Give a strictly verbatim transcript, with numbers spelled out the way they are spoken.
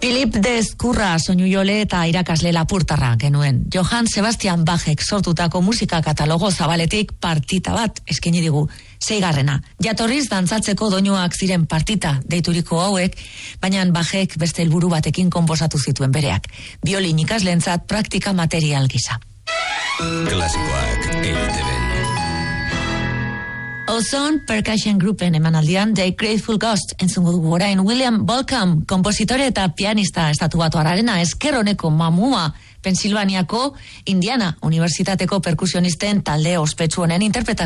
Philip de Ezcurra soinujole eta irakasle lapurtarra genuen. Johann Sebastian Bachek sortutako musika katalogo zabaletik partita bat eskaini digu. Seigarrena. Jatorriz dantzatzeko doinuak ziren partita deituriko hauek, baina Bachek beste helburu batekin konposatu zituen bereak. Biolin ikasleentzat praktika material gisa. Klasikoak E I T B. Ozone Percussion Groupen emanaldian The Grateful Ghost entzungo dugu orain. William Bolcom, kompositore eta pianista estatu batuarrarena, esker honeko mamua Pensilvaniako Indiana Unibertsitateko perkusionisten talde ospetsu honen interpretazio